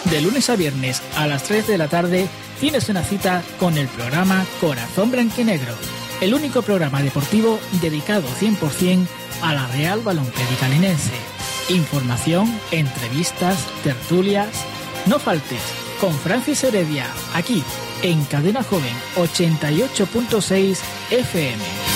De lunes a viernes a las 3 de la tarde tienes una cita con el programa Corazón Blanquinegro, el único programa deportivo dedicado 100% a la Real Balompédica Linense. Información, entrevistas, tertulias. No faltes con Francis Heredia, aquí en Cadena Joven 88.6 FM.